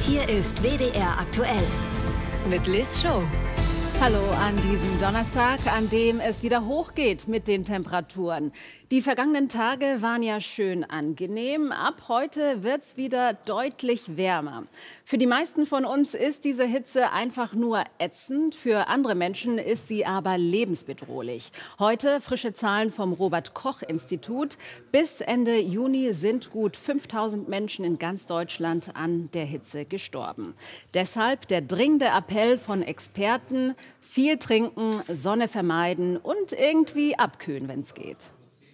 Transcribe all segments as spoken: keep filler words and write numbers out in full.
Hier ist W D R aktuell mit Liz Show. Hallo an diesem Donnerstag, an dem es wieder hochgeht mit den Temperaturen. Die vergangenen Tage waren ja schön angenehm. Ab heute wird es wieder deutlich wärmer. Für die meisten von uns ist diese Hitze einfach nur ätzend. Für andere Menschen ist sie aber lebensbedrohlich. Heute frische Zahlen vom Robert-Koch-Institut. Bis Ende Juni sind gut fünftausend Menschen in ganz Deutschland an der Hitze gestorben. Deshalb der dringende Appell von Experten: viel trinken, Sonne vermeiden und irgendwie abkühlen, wenn es geht.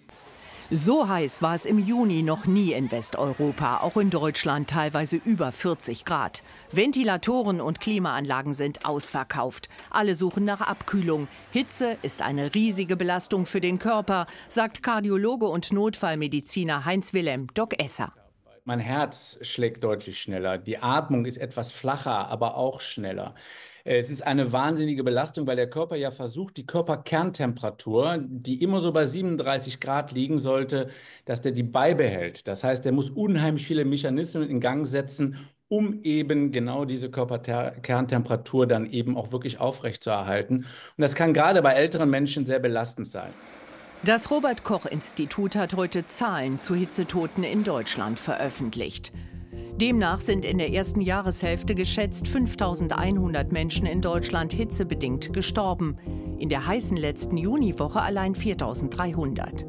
So heiß war es im Juni noch nie in Westeuropa, auch in Deutschland teilweise über vierzig Grad. Ventilatoren und Klimaanlagen sind ausverkauft. Alle suchen nach Abkühlung. Hitze ist eine riesige Belastung für den Körper, sagt Kardiologe und Notfallmediziner Heinz-Wilhelm Doc Esser. Mein Herz schlägt deutlich schneller, die Atmung ist etwas flacher, aber auch schneller. Es ist eine wahnsinnige Belastung, weil der Körper ja versucht, die Körperkerntemperatur, die immer so bei siebenunddreißig Grad liegen sollte, dass der die beibehält. Das heißt, er muss unheimlich viele Mechanismen in Gang setzen, um eben genau diese Körperkerntemperatur dann eben auch wirklich aufrechtzuerhalten. Und das kann gerade bei älteren Menschen sehr belastend sein. Das Robert-Koch-Institut hat heute Zahlen zu Hitzetoten in Deutschland veröffentlicht. Demnach sind in der ersten Jahreshälfte geschätzt fünftausendeinhundert Menschen in Deutschland hitzebedingt gestorben. In der heißen letzten Juniwoche allein viertausenddreihundert.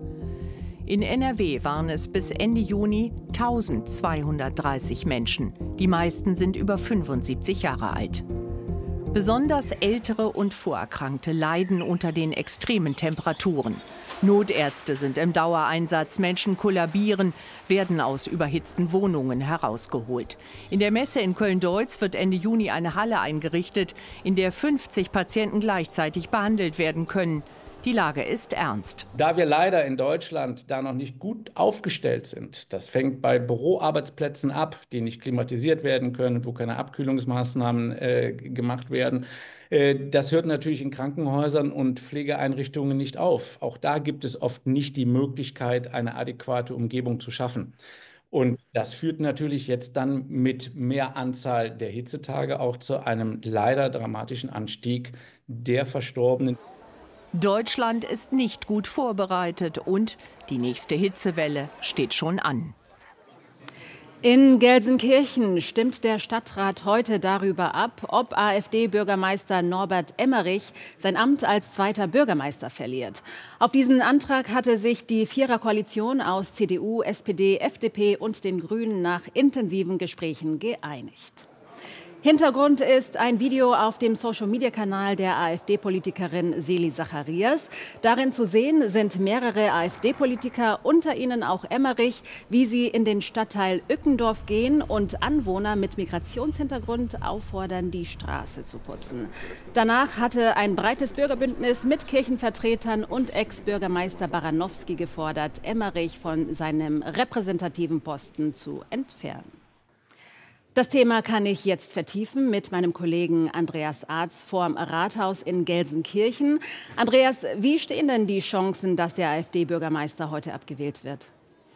In N R W waren es bis Ende Juni eintausendzweihundertdreißig Menschen. Die meisten sind über fünfundsiebzig Jahre alt. Besonders Ältere und Vorerkrankte leiden unter den extremen Temperaturen. Notärzte sind im Dauereinsatz, Menschen kollabieren, werden aus überhitzten Wohnungen herausgeholt. In der Messe in Köln-Deutz wird Ende Juni eine Halle eingerichtet, in der fünfzig Patienten gleichzeitig behandelt werden können. Die Lage ist ernst. Da wir leider in Deutschland da noch nicht gut aufgestellt sind, das fängt bei Büroarbeitsplätzen ab, die nicht klimatisiert werden können, wo keine Abkühlungsmaßnahmen äh, gemacht werden. Äh, das hört natürlich in Krankenhäusern und Pflegeeinrichtungen nicht auf. Auch da gibt es oft nicht die Möglichkeit, eine adäquate Umgebung zu schaffen. Und das führt natürlich jetzt dann mit mehr Anzahl der Hitzetage auch zu einem leider dramatischen Anstieg der Verstorbenen. Deutschland ist nicht gut vorbereitet und die nächste Hitzewelle steht schon an. In Gelsenkirchen stimmt der Stadtrat heute darüber ab, ob AfD-Bürgermeister Norbert Emmerich sein Amt als zweiter Bürgermeister verliert. Auf diesen Antrag hatte sich die Viererkoalition aus C D U, S P D, F D P und den Grünen nach intensiven Gesprächen geeinigt. Hintergrund ist ein Video auf dem Social-Media-Kanal der AfD-Politikerin Seli Zacharias. Darin zu sehen sind mehrere AfD-Politiker, unter ihnen auch Emmerich, wie sie in den Stadtteil Ückendorf gehen und Anwohner mit Migrationshintergrund auffordern, die Straße zu putzen. Danach hatte ein breites Bürgerbündnis mit Kirchenvertretern und Ex-Bürgermeister Baranowski gefordert, Emmerich von seinem repräsentativen Posten zu entfernen. Das Thema kann ich jetzt vertiefen mit meinem Kollegen Andreas Arz vorm Rathaus in Gelsenkirchen. Andreas, wie stehen denn die Chancen, dass der AfD-Bürgermeister heute abgewählt wird?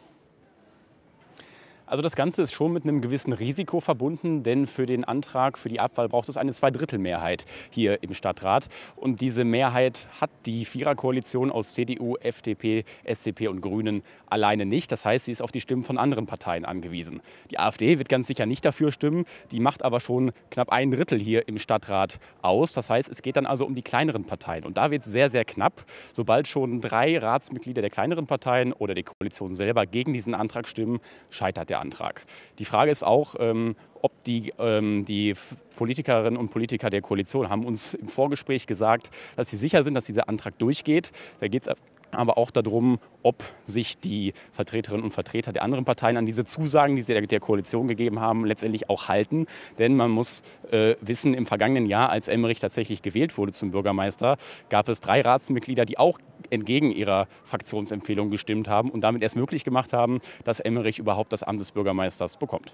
Also das Ganze ist schon mit einem gewissen Risiko verbunden, denn für den Antrag, für die Abwahl braucht es eine Zweidrittelmehrheit hier im Stadtrat. Und diese Mehrheit hat die Viererkoalition aus C D U, F D P, S D P und Grünen alleine nicht. Das heißt, sie ist auf die Stimmen von anderen Parteien angewiesen. Die AfD wird ganz sicher nicht dafür stimmen, die macht aber schon knapp ein Drittel hier im Stadtrat aus. Das heißt, es geht dann also um die kleineren Parteien. Und da wird es sehr, sehr knapp. Sobald schon drei Ratsmitglieder der kleineren Parteien oder die Koalition selber gegen diesen Antrag stimmen, scheitert der Antrag. Die Frage ist auch, ähm, ob die, ähm, die Politikerinnen und Politiker der Koalition haben uns im Vorgespräch gesagt, dass sie sicher sind, dass dieser Antrag durchgeht. Da geht es aber auch darum, ob sich die Vertreterinnen und Vertreter der anderen Parteien an diese Zusagen, die sie der, der Koalition gegeben haben, letztendlich auch halten. Denn man muss äh, wissen, im vergangenen Jahr, als Emmerich tatsächlich gewählt wurde zum Bürgermeister, gab es drei Ratsmitglieder, die auch entgegen ihrer Fraktionsempfehlung gestimmt haben und damit erst möglich gemacht haben, dass Emmerich überhaupt das Amt des Bürgermeisters bekommt.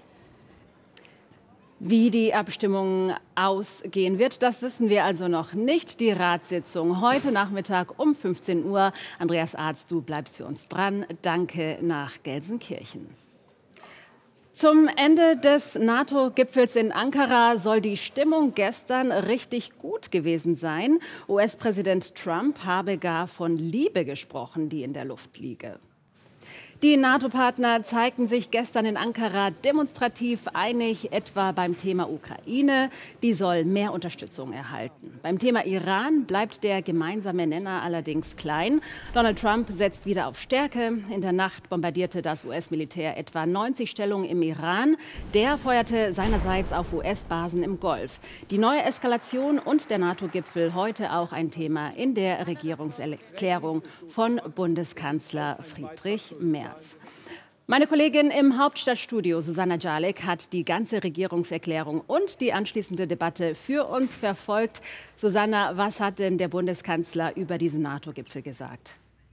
Wie die Abstimmung ausgehen wird, das wissen wir also noch nicht. Die Ratssitzung heute Nachmittag um fünfzehn Uhr. Andreas Arz, du bleibst für uns dran. Danke nach Gelsenkirchen. Zum Ende des NATO-Gipfels in Ankara soll die Stimmung gestern richtig gut gewesen sein. U S-Präsident Trump habe gar von Liebe gesprochen, die in der Luft liege. Die NATO-Partner zeigten sich gestern in Ankara demonstrativ einig, etwa beim Thema Ukraine. Die soll mehr Unterstützung erhalten. Beim Thema Iran bleibt der gemeinsame Nenner allerdings klein. Donald Trump setzt wieder auf Stärke. In der Nacht bombardierte das U S-Militär etwa neunzig Stellungen im Iran. Der feuerte seinerseits auf U S-Basen im Golf. Die neue Eskalation und der NATO-Gipfel heute auch ein Thema in der Regierungserklärung von Bundeskanzler Friedrich Merz. Meine Kollegin im Hauptstadtstudio, Susanna Jalek, hat die ganze Regierungserklärung und die anschließende Debatte für uns verfolgt. Susanna, was hat denn der Bundeskanzler über diesen NATO-Gipfel gesagt?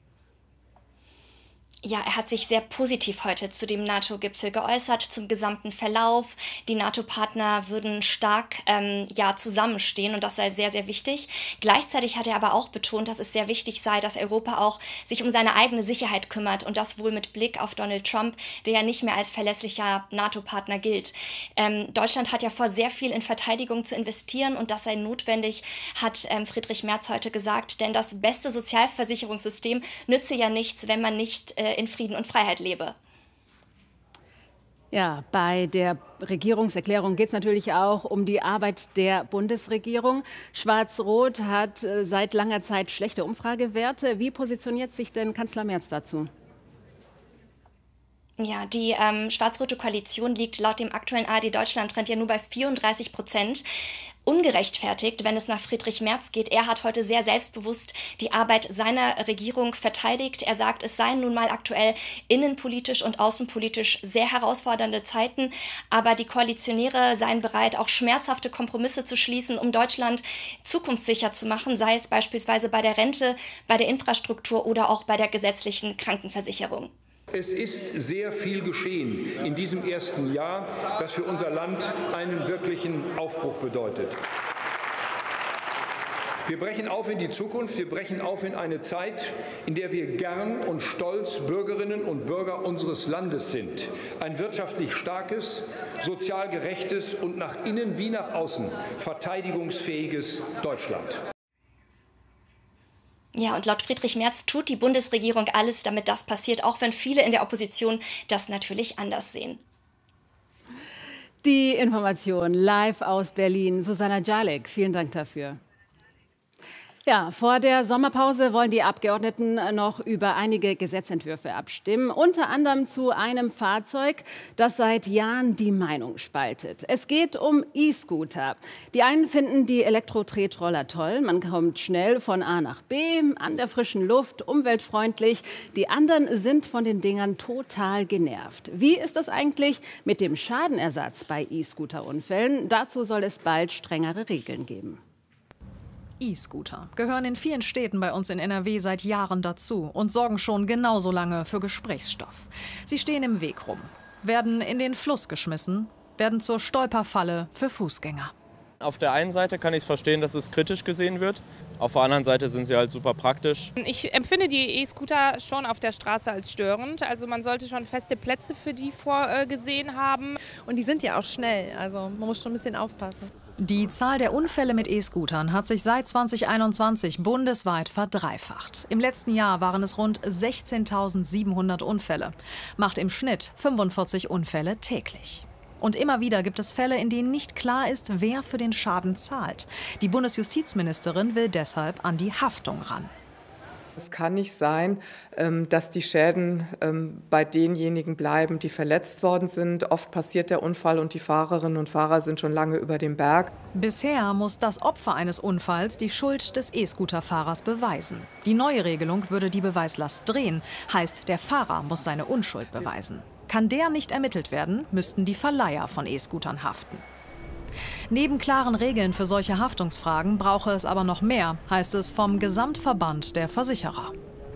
Ja, er hat sich sehr positiv heute zu dem NATO-Gipfel geäußert, zum gesamten Verlauf. Die NATO-Partner würden stark ähm, ja, zusammenstehen und das sei sehr, sehr wichtig. Gleichzeitig hat er aber auch betont, dass es sehr wichtig sei, dass Europa auch sich um seine eigene Sicherheit kümmert und das wohl mit Blick auf Donald Trump, der ja nicht mehr als verlässlicher NATO-Partner gilt. Ähm, Deutschland hat ja vor, sehr viel in Verteidigung zu investieren und das sei notwendig, hat ähm, Friedrich Merz heute gesagt, denn das beste Sozialversicherungssystem nütze ja nichts, wenn man nicht äh, in Frieden und Freiheit lebe. Ja, bei der Regierungserklärung geht es natürlich auch um die Arbeit der Bundesregierung. Schwarz-Rot hat äh, seit langer Zeit schlechte Umfragewerte. Wie positioniert sich denn Kanzler Merz dazu? Ja, die ähm, schwarz-rote Koalition liegt laut dem aktuellen A R D-Deutschland-Trend ja nur bei vierunddreißig Prozent. Ungerechtfertigt, wenn es nach Friedrich Merz geht. Er hat heute sehr selbstbewusst die Arbeit seiner Regierung verteidigt. Er sagt, es seien nun mal aktuell innenpolitisch und außenpolitisch sehr herausfordernde Zeiten, aber die Koalitionäre seien bereit, auch schmerzhafte Kompromisse zu schließen, um Deutschland zukunftssicher zu machen, sei es beispielsweise bei der Rente, bei der Infrastruktur oder auch bei der gesetzlichen Krankenversicherung. Es ist sehr viel geschehen in diesem ersten Jahr, das für unser Land einen wirklichen Aufbruch bedeutet. Wir brechen auf in die Zukunft, wir brechen auf in eine Zeit, in der wir gern und stolz Bürgerinnen und Bürger unseres Landes sind. Ein wirtschaftlich starkes, sozial gerechtes und nach innen wie nach außen verteidigungsfähiges Deutschland. Ja, und laut Friedrich Merz tut die Bundesregierung alles, damit das passiert, auch wenn viele in der Opposition das natürlich anders sehen. Die Information live aus Berlin. Susanna Jalek, vielen Dank dafür. Ja, vor der Sommerpause wollen die Abgeordneten noch über einige Gesetzentwürfe abstimmen, unter anderem zu einem Fahrzeug, das seit Jahren die Meinung spaltet. Es geht um E-Scooter. Die einen finden die Elektro-Tretroller toll, man kommt schnell von A nach B, an der frischen Luft, umweltfreundlich. Die anderen sind von den Dingern total genervt. Wie ist das eigentlich mit dem Schadenersatz bei E-Scooter-Unfällen? Dazu soll es bald strengere Regeln geben. E-Scooter gehören in vielen Städten bei uns in N R W seit Jahren dazu und sorgen schon genauso lange für Gesprächsstoff. Sie stehen im Weg rum, werden in den Fluss geschmissen, werden zur Stolperfalle für Fußgänger. Auf der einen Seite kann ich es verstehen, dass es kritisch gesehen wird. Auf der anderen Seite sind sie halt super praktisch. Ich empfinde die E-Scooter schon auf der Straße als störend. Also man sollte schon feste Plätze für die vorgesehen haben. Und die sind ja auch schnell, also man muss schon ein bisschen aufpassen. Die Zahl der Unfälle mit E-Scootern hat sich seit zweitausendeinundzwanzig bundesweit verdreifacht. Im letzten Jahr waren es rund sechzehntausendsiebenhundert Unfälle. Macht im Schnitt fünfundvierzig Unfälle täglich. Und immer wieder gibt es Fälle, in denen nicht klar ist, wer für den Schaden zahlt. Die Bundesjustizministerin will deshalb an die Haftung ran. Es kann nicht sein, dass die Schäden bei denjenigen bleiben, die verletzt worden sind. Oft passiert der Unfall und die Fahrerinnen und Fahrer sind schon lange über dem Berg. Bisher muss das Opfer eines Unfalls die Schuld des E-Scooter-Fahrers beweisen. Die neue Regelung würde die Beweislast drehen, heißt, der Fahrer muss seine Unschuld beweisen. Kann der nicht ermittelt werden, müssten die Verleiher von E-Scootern haften. Neben klaren Regeln für solche Haftungsfragen brauche es aber noch mehr, heißt es vom Gesamtverband der Versicherer.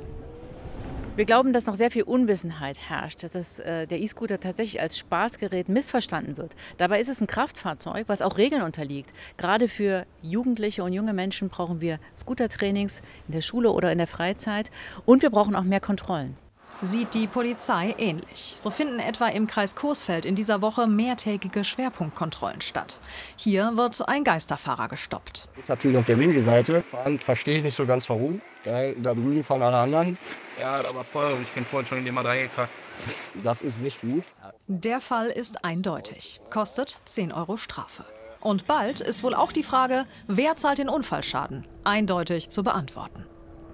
Wir glauben, dass noch sehr viel Unwissenheit herrscht, dass äh, der E-Scooter tatsächlich als Spaßgerät missverstanden wird. Dabei ist es ein Kraftfahrzeug, was auch Regeln unterliegt. Gerade für Jugendliche und junge Menschen brauchen wir Scootertrainings in der Schule oder in der Freizeit und wir brauchen auch mehr Kontrollen. Sieht die Polizei ähnlich. So finden etwa im Kreis Coesfeld in dieser Woche mehrtägige Schwerpunktkontrollen statt. Hier wird ein Geisterfahrer gestoppt. Das ist natürlich auf der Winkelseite. Fahren verstehe ich nicht so ganz warum. Da, da drüben fahren alle anderen. Ja, aber voll, ich bin vorhin schon in dem A drei gekackt. Das ist nicht gut. Der Fall ist eindeutig. Kostet zehn Euro Strafe. Und bald ist wohl auch die Frage, wer zahlt den Unfallschaden? Eindeutig zu beantworten.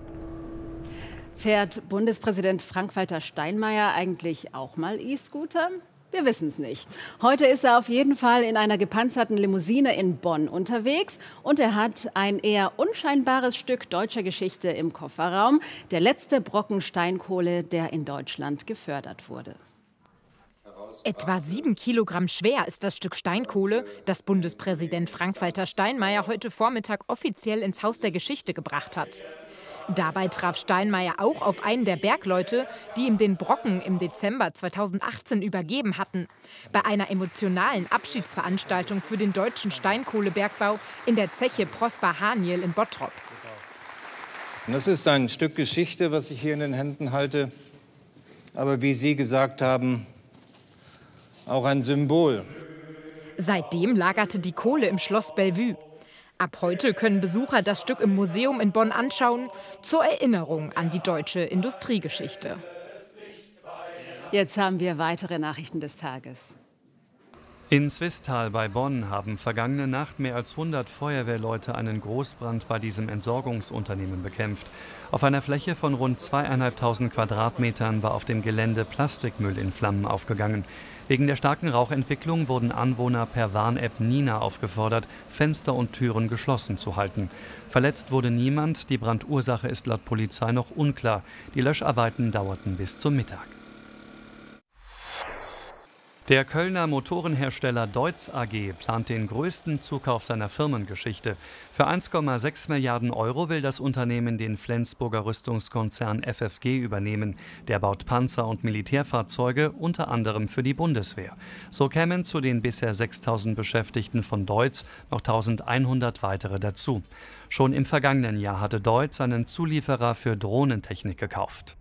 Fährt Bundespräsident Frank-Walter Steinmeier eigentlich auch mal E-Scooter? Wir wissen es nicht. Heute ist er auf jeden Fall in einer gepanzerten Limousine in Bonn unterwegs und er hat ein eher unscheinbares Stück deutscher Geschichte im Kofferraum. Der letzte Brocken Steinkohle, der in Deutschland gefördert wurde. Etwa sieben Kilogramm schwer ist das Stück Steinkohle, das Bundespräsident Frank-Walter Steinmeier heute Vormittag offiziell ins Haus der Geschichte gebracht hat. Dabei traf Steinmeier auch auf einen der Bergleute, die ihm den Brocken im Dezember zweitausendachtzehn übergeben hatten. Bei einer emotionalen Abschiedsveranstaltung für den deutschen Steinkohlebergbau in der Zeche Prosper Haniel in Bottrop. Das ist ein Stück Geschichte, was ich hier in den Händen halte. Aber wie Sie gesagt haben, auch ein Symbol. Seitdem lagerte die Kohle im Schloss Bellevue. Ab heute können Besucher das Stück im Museum in Bonn anschauen, zur Erinnerung an die deutsche Industriegeschichte. Jetzt haben wir weitere Nachrichten des Tages. In Swisttal bei Bonn haben vergangene Nacht mehr als hundert Feuerwehrleute einen Großbrand bei diesem Entsorgungsunternehmen bekämpft. Auf einer Fläche von rund zweitausendfünfhundert Quadratmetern war auf dem Gelände Plastikmüll in Flammen aufgegangen. Wegen der starken Rauchentwicklung wurden Anwohner per Warn-App Nina aufgefordert, Fenster und Türen geschlossen zu halten. Verletzt wurde niemand, die Brandursache ist laut Polizei noch unklar. Die Löscharbeiten dauerten bis zum Mittag. Der Kölner Motorenhersteller Deutz A G plant den größten Zukauf seiner Firmengeschichte. Für eins Komma sechs Milliarden Euro will das Unternehmen den Flensburger Rüstungskonzern F F G übernehmen. Der baut Panzer- und Militärfahrzeuge, unter anderem für die Bundeswehr. So kämen zu den bisher sechstausend Beschäftigten von Deutz noch eintausendeinhundert weitere dazu. Schon im vergangenen Jahr hatte Deutz einen Zulieferer für Drohnentechnik gekauft.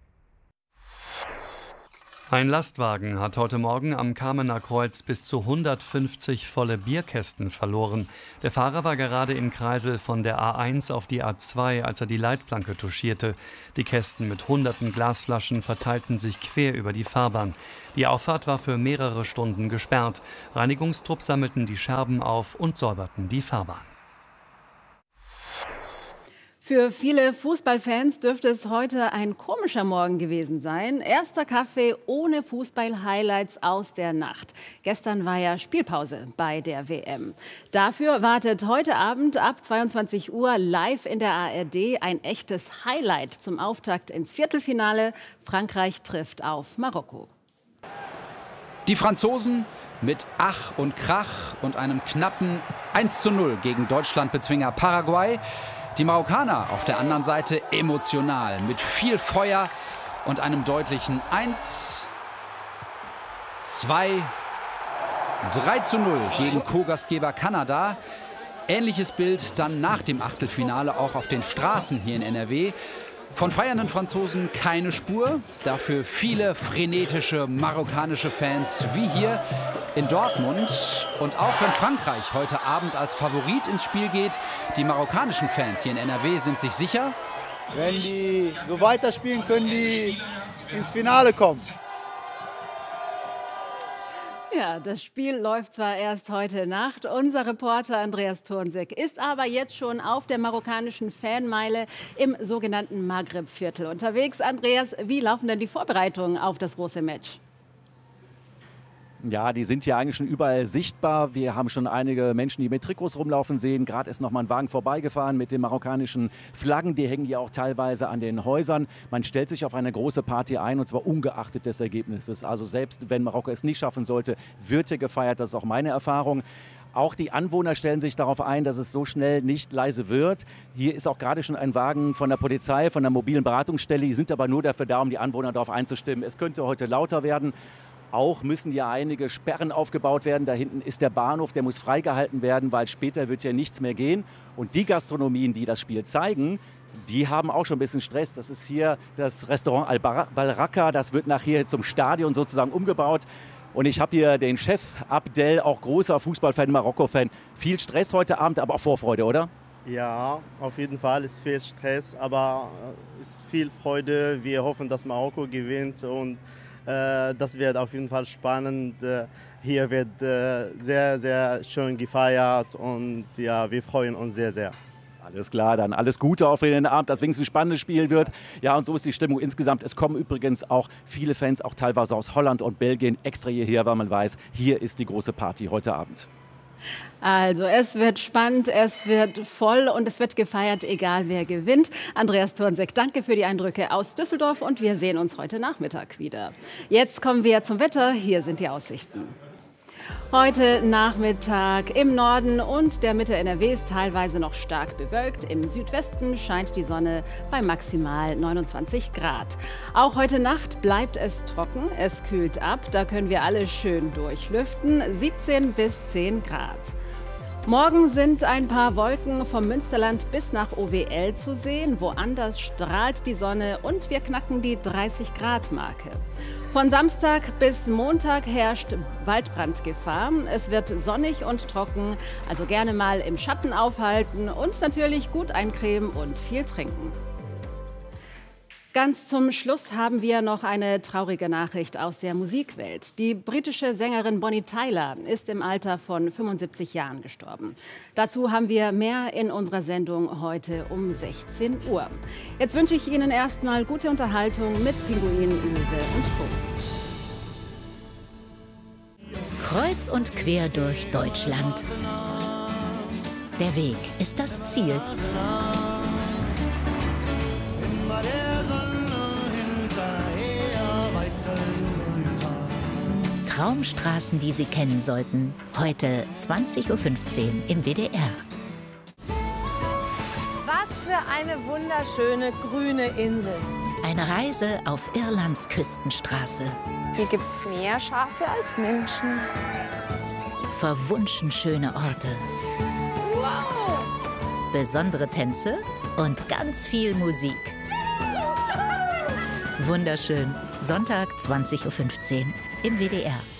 Ein Lastwagen hat heute Morgen am Kamener Kreuz bis zu hundertfünfzig volle Bierkästen verloren. Der Fahrer war gerade im Kreisel von der A eins auf die A zwei, als er die Leitplanke touchierte. Die Kästen mit hunderten Glasflaschen verteilten sich quer über die Fahrbahn. Die Auffahrt war für mehrere Stunden gesperrt. Reinigungstrupps sammelten die Scherben auf und säuberten die Fahrbahn. Für viele Fußballfans dürfte es heute ein komischer Morgen gewesen sein. Erster Kaffee ohne Fußball-Highlights aus der Nacht. Gestern war ja Spielpause bei der W M. Dafür wartet heute Abend ab zweiundzwanzig Uhr live in der A R D ein echtes Highlight zum Auftakt ins Viertelfinale. Frankreich trifft auf Marokko. Die Franzosen mit Ach und Krach und einem knappen eins zu null gegen Deutschland-Bezwinger Paraguay. Die Marokkaner auf der anderen Seite emotional, mit viel Feuer und einem deutlichen eins, zwei, drei zu null gegen Co-Gastgeber Kanada. Ähnliches Bild dann nach dem Achtelfinale auch auf den Straßen hier in N R W. Von feiernden Franzosen keine Spur, dafür viele frenetische marokkanische Fans wie hier in Dortmund. Und auch wenn Frankreich heute Abend als Favorit ins Spiel geht, die marokkanischen Fans hier in N R W sind sich sicher. Wenn die so weiterspielen, können die ins Finale kommen. Ja, das Spiel läuft zwar erst heute Nacht. Unser Reporter Andreas Thornsek ist aber jetzt schon auf der marokkanischen Fanmeile im sogenannten Maghreb-Viertel unterwegs. Andreas, wie laufen denn die Vorbereitungen auf das große Match? Ja, die sind ja eigentlich schon überall sichtbar. Wir haben schon einige Menschen, die mit Trikots rumlaufen sehen. Gerade ist noch mal ein Wagen vorbeigefahren mit den marokkanischen Flaggen. Die hängen ja auch teilweise an den Häusern. Man stellt sich auf eine große Party ein, und zwar ungeachtet des Ergebnisses. Also selbst wenn Marokko es nicht schaffen sollte, wird hier gefeiert. Das ist auch meine Erfahrung. Auch die Anwohner stellen sich darauf ein, dass es so schnell nicht leise wird. Hier ist auch gerade schon ein Wagen von der Polizei, von der mobilen Beratungsstelle. Die sind aber nur dafür da, um die Anwohner darauf einzustimmen. Es könnte heute lauter werden. Auch müssen ja einige Sperren aufgebaut werden. Da hinten ist der Bahnhof, der muss freigehalten werden, weil später wird ja nichts mehr gehen. Und die Gastronomien, die das Spiel zeigen, Die haben auch schon ein bisschen Stress. Das ist hier das Restaurant Al-Baraka. Das wird nachher zum Stadion sozusagen umgebaut. Und ich habe hier den Chef Abdel, auch großer Fußballfan, Marokko-Fan. Viel Stress heute Abend, aber auch Vorfreude, oder? Ja, auf jeden Fall ist viel Stress, aber es ist viel Freude. Wir hoffen, dass Marokko gewinnt und äh, das wird auf jeden Fall spannend. Äh, hier wird äh, sehr, sehr schön gefeiert und ja, wir freuen uns sehr, sehr. Alles klar, dann alles Gute auf den Abend, dass wenigstens ein spannendes Spiel wird. Ja, und so ist die Stimmung insgesamt. Es kommen übrigens auch viele Fans, auch teilweise aus Holland und Belgien, extra hierher, weil man weiß, hier ist die große Party heute Abend. Also es wird spannend, es wird voll und es wird gefeiert, egal wer gewinnt. Andreas Turnsek, danke für die Eindrücke aus Düsseldorf und wir sehen uns heute Nachmittag wieder. Jetzt kommen wir zum Wetter, hier sind die Aussichten. Heute Nachmittag im Norden und der Mitte N R Ws teilweise noch stark bewölkt. Im Südwesten scheint die Sonne bei maximal neunundzwanzig Grad. Auch heute Nacht bleibt es trocken, es kühlt ab, da können wir alle schön durchlüften, siebzehn bis zehn Grad. Morgen sind ein paar Wolken vom Münsterland bis nach O W L zu sehen. Woanders strahlt die Sonne und wir knacken die dreißig Grad Marke. Von Samstag bis Montag herrscht Waldbrandgefahr. Es wird sonnig und trocken, also gerne mal im Schatten aufhalten und natürlich gut eincremen und viel trinken. Ganz zum Schluss haben wir noch eine traurige Nachricht aus der Musikwelt. Die britische Sängerin Bonnie Tyler ist im Alter von fünfundsiebzig Jahren gestorben. Dazu haben wir mehr in unserer Sendung heute um sechzehn Uhr. Jetzt wünsche ich Ihnen erstmal gute Unterhaltung mit Pinguin, Löwe und Co. Kreuz und quer durch Deutschland. Der Weg ist das Ziel. Traumstraßen, die Sie kennen sollten. Heute zwanzig Uhr fünfzehn im W D R. Was für eine wunderschöne grüne Insel. Eine Reise auf Irlands Küstenstraße. Hier gibt es mehr Schafe als Menschen. Verwunschen schöne Orte. Wow! Besondere Tänze und ganz viel Musik. Wunderschön. Sonntag zwanzig Uhr fünfzehn im W D R.